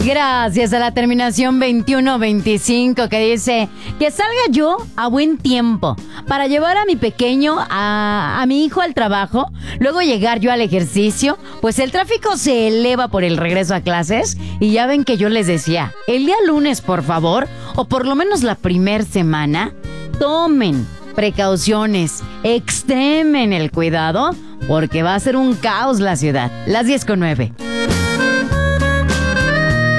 Gracias a la terminación 2125 que dice que salga yo a buen tiempo para llevar a mi pequeño, a mi hijo al trabajo, luego llegar yo al ejercicio, pues el tráfico se eleva por el regreso a clases y ya ven que yo les decía, el día lunes por favor, o por lo menos la primer semana, tomen precauciones, extremen el cuidado porque va a ser un caos la ciudad. Las 10:09.